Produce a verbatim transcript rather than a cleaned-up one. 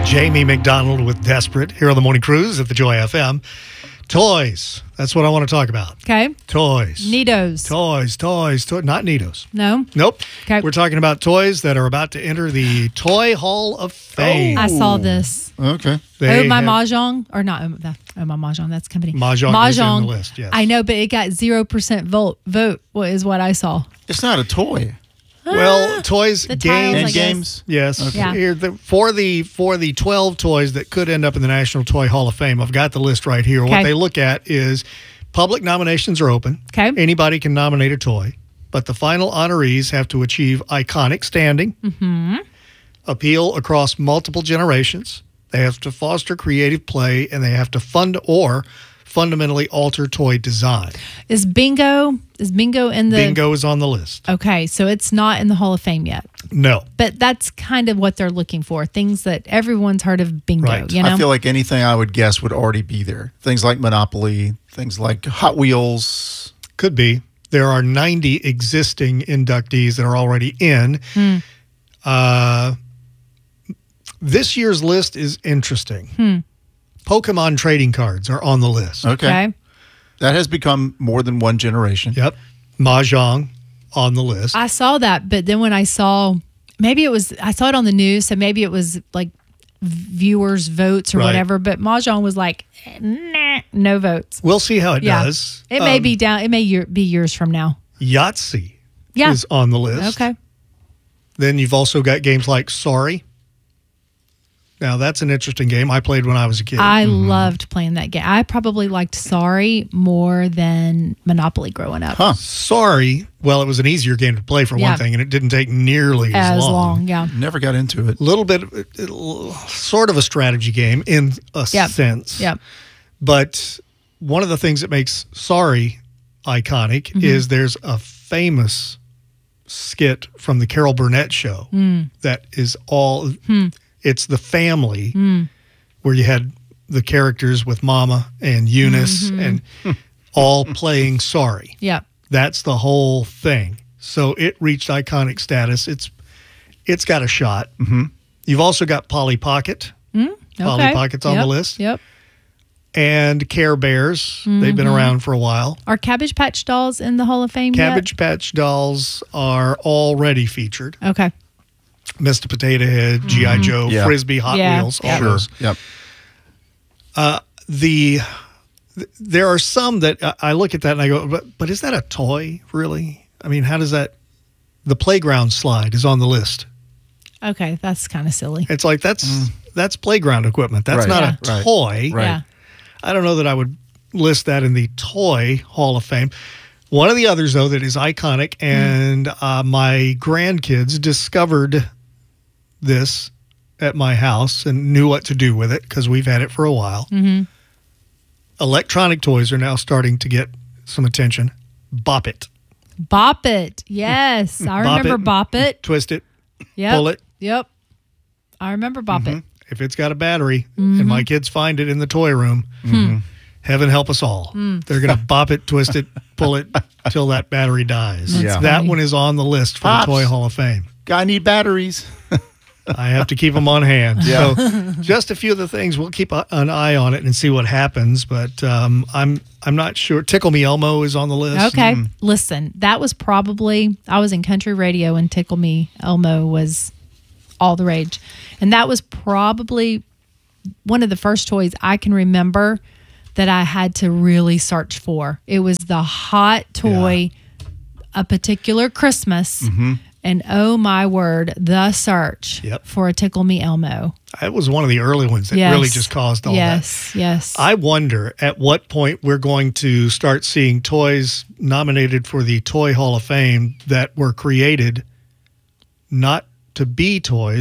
Jamie McDonald with Desperate here on the Morning Cruise at the Joy F M. Toys. That's what I want to talk about. Okay. Toys. Neatos. Toys, toys, toys. Not Neatos. No? Nope. Okay. We're talking about toys that are about to enter the Toy Hall of Fame. I saw this. Okay. They oh, my have- Mahjong. Or not, oh, that- oh, my Mahjong. That's company. Mahjong is in the list, yes. I know, but it got zero percent vote, vote what is what I saw. It's not a toy. Well, toys, The tiles, games. I And guess. games. Yes. Okay. Yeah. Here, the, for the for the twelve toys that could end up in the National Toy Hall of Fame, I've got the list right here. What Okay. they look at is public nominations are open. Okay. Anybody can nominate a toy, but the final honorees have to achieve iconic standing, Mm-hmm. appeal across multiple generations. They have to foster creative play, and they have to fund or fundamentally alter toy design. Is bingo, is bingo in the... Bingo is on the list. Okay, so it's not in the Hall of Fame yet. No. But that's kind of what they're looking for. Things that everyone's heard of bingo, Right. you know? I feel like anything I would guess would already be there. Things like Monopoly, things like Hot Wheels. Could be. There are ninety existing inductees that are already in. Hmm. Uh, this year's list is interesting. Hmm. Pokemon trading cards are on the list. Okay. Okay. That has become more than one generation. Yep. Mahjong on the list. I saw that, but then when I saw, maybe it was, I saw it on the news, so maybe it was like viewers' votes or Right. whatever, but Mahjong was like, nah, no votes. We'll see how it Yeah. does. It may Um, be down, it may year, be years from now. Yahtzee Yeah. is on the list. Okay. Then you've also got games like Sorry. Now, that's an interesting game. I played when I was a kid. I loved playing that game. I probably liked Sorry more than Monopoly growing up. Huh. Sorry, well, it was an easier game to play for Yeah. one thing, and it didn't take nearly as, As long, yeah. Never got into it. A little bit, uh, sort of a strategy game in a Yep. sense. Yep. But one of the things that makes Sorry iconic Mm-hmm. is there's a famous skit from the Carol Burnett show Mm. that is all, Hmm. it's the family where you had the characters with Mama and Eunice Mm-hmm. and all playing Sorry. Yep. That's the whole thing. So it reached iconic status. It's it's got a shot. Mm-hmm. You've also got Polly Pocket. Polly Okay. Pocket's on Yep. the list. Yep. And Care Bears. They've Mm-hmm. been around for a while. Are Cabbage Patch Dolls in the Hall of Fame Cabbage Patch Dolls are already featured. yet? Okay. Mister Potato Head, G I. Joe, Yeah. Frisbee, Hot Yeah. Wheels, all Yeah. Sure. those. Yep. The th- there are some that I- I look at that and I go, but but is that a toy really? I mean, how does that? The playground slide is on the list. Okay. That's kind of silly. It's like that's that's playground equipment. That's Right. not Yeah. a Right. toy. Right. Yeah. I don't know that I would list that in the Toy Hall of Fame. One of the others, though, that is iconic, and uh, my grandkids discovered this at my house and knew what to do with it because we've had it for a while. Mm-hmm. Electronic toys are now starting to get some attention. Bop It. Bop It. Yes. I Bop remember It. Bop It. Twist it. Yep. Pull it. Yep. I remember Bop It. If it's got a battery and my kids find it in the toy room, heaven help us all. They're going to bop it, twist it, pull it till that battery dies. Yeah. That funny. one is on the list for Pops. the Toy Hall of Fame. I need batteries. I have to keep them on hand. Yeah. So just a few of the things, we'll keep a, an eye on it and see what happens. But um, I'm I'm not sure. Tickle Me Elmo is on the list. Okay. Listen, that was probably, I was in country radio and Tickle Me Elmo was all the rage. And that was probably one of the first toys I can remember that I had to really search for. It was the hot toy, a particular Christmas. And oh my word, the search Yep. for a Tickle Me Elmo. It was one of the early ones that Yes. really just caused all yes, that. Yes, I wonder at what point we're going to start seeing toys nominated for the Toy Hall of Fame that were created not to be toys,